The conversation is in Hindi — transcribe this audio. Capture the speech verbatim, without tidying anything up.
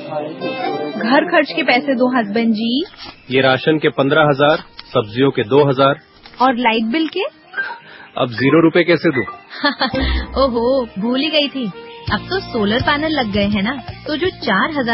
घर खर्च के पैसे दो हस्बैंड जी। ये राशन के पंद्रह हजार, सब्जियों के दो हजार। और लाइट बिल के? अब जीरो रुपए कैसे दूं? ओहो, भूल ही गई थी। अब तो सोलर पैनल लग गए हैं ना, तो जो चार हजार